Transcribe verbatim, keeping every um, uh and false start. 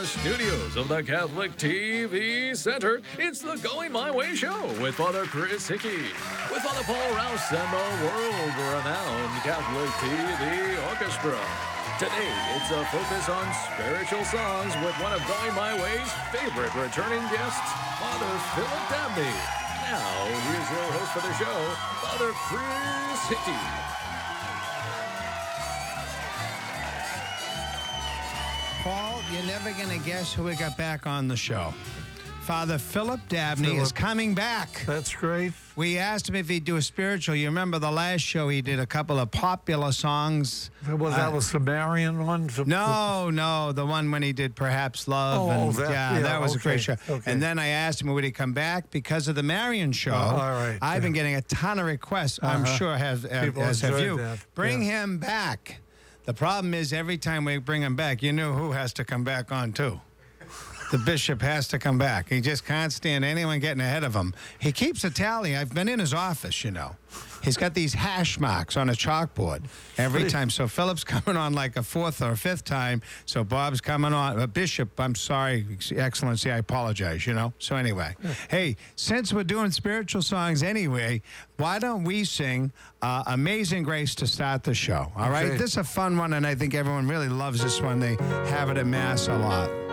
studios of the Catholic T V Center, it's the Going My Way Show with Father Chris Hickey, with Father Paul Rouse and the world-renowned Catholic T V Orchestra. Today, it's a focus on spiritual songs with one of Going My Way's favorite returning guests, Father Philip Dabney. Now, here's your host for the show, Father Chris Hickey. Paul, you're never going to guess who we got back on the show. Father Philip Dabney Philip. is coming back. That's great. We asked him if he'd do a spiritual. You remember the last show he did a couple of popular songs. Well, that Uh, was the Marian one? No, no, the one when he did Perhaps Love. Oh, and, that- yeah, yeah, that was a okay, great show. okay. And then I asked him, would he come back because of the Marion show? Oh, all right, I've yeah. been getting a ton of requests. I'm Uh-huh. sure has, People as have enjoyed you. that, Bring yeah. him back. The problem is every time we bring him back, you know who has to come back on too. The bishop has to come back. He just can't stand anyone getting ahead of him. He keeps a tally. I've been in his office, you know. He's got these hash marks on a chalkboard every time. So Philip's coming on like a fourth or a fifth time. So Bob's coming on. Uh, Bishop, I'm sorry, Excellency, I apologize, you know. So anyway, hey, since we're doing spiritual songs anyway, why don't we sing uh, Amazing Grace to start the show, all right? Okay. This is a fun one, and I think everyone really loves this one. They have it at Mass a lot.